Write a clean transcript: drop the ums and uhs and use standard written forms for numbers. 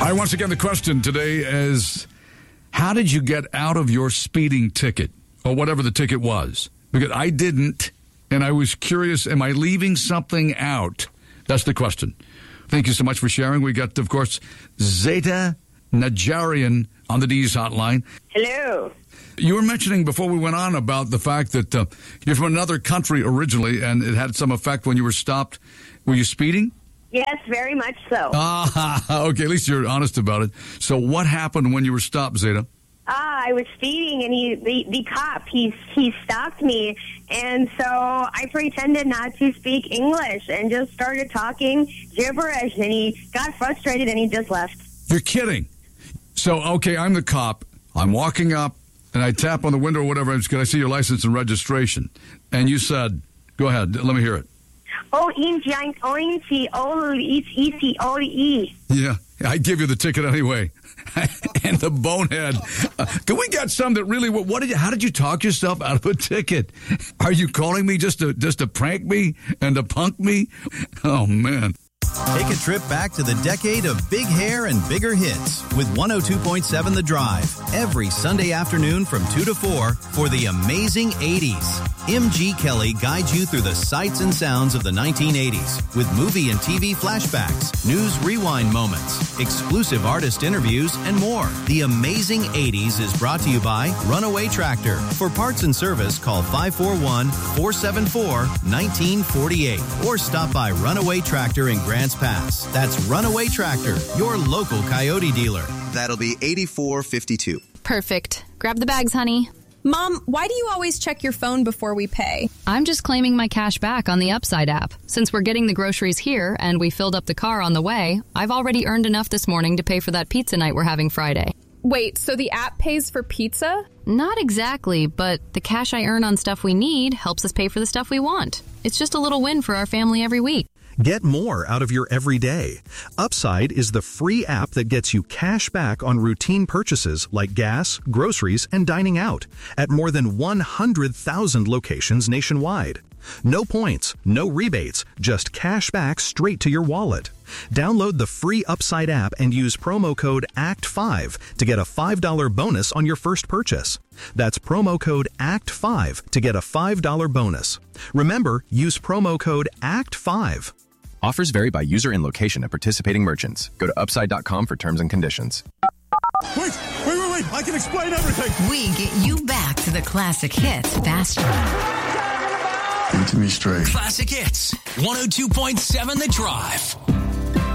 All right, once again, the question today is, how did you get out of your speeding ticket, or whatever the ticket was? Because I didn't, and I was curious, am I leaving something out? That's the question. Thank you so much for sharing. We got, of course, Zeta Najarian on the D's hotline. Hello. You were mentioning before we went on about the fact that you're from another country originally, and it had some effect when you were stopped. Were you speeding? Yes, very much so. Okay, at least you're honest about it. So what happened when you were stopped, Zeta? I was speeding, and the cop, he stopped me, and so I pretended not to speak English and just started talking gibberish, and he got frustrated, and he just left. You're kidding. So, okay, I'm the cop. I'm walking up, and I tap on the window or whatever. Can I see your license and registration? And you said, go ahead, let me hear it. Yeah, I give you the ticket anyway. And the bonehead. Can we get some that really? How did you talk yourself out of a ticket? Are you calling me just to prank me and to punk me? Oh man. Take a trip back to the decade of big hair and bigger hits with 102.7 The Drive every Sunday afternoon from 2 to 4 for the amazing 80s. MG Kelly guides you through the sights and sounds of the 1980s with movie and TV flashbacks, news rewind moments, exclusive artist interviews, and more. The amazing 80s is brought to you by Runaway Tractor. For parts and service, call 541-474-1948 or stop by Runaway Tractor in Grants Pass. That's Runaway Tractor, your local Coyote dealer. That'll be $84.52. Perfect. Grab the bags, honey. Mom, why do you always check your phone before we pay? I'm just claiming my cash back on the Upside app. Since we're getting the groceries here and we filled up the car on the way, I've already earned enough this morning to pay for that pizza night we're having Friday. Wait, so the app pays for pizza? Not exactly, but the cash I earn on stuff we need helps us pay for the stuff we want. It's just a little win for our family every week. Get more out of your everyday. Upside is the free app that gets you cash back on routine purchases like gas, groceries, and dining out at more than 100,000 locations nationwide. No points, no rebates, just cash back straight to your wallet. Download the free Upside app and use promo code ACT5 to get a $5 bonus on your first purchase. That's promo code ACT5 to get a $5 bonus. Remember, use promo code ACT5. Offers vary by user and location at participating merchants. Go to upside.com for terms and conditions. Wait! I can explain everything! We get you back to the classic hits faster. Get to me straight. Classic Hits, 102.7 The Drive.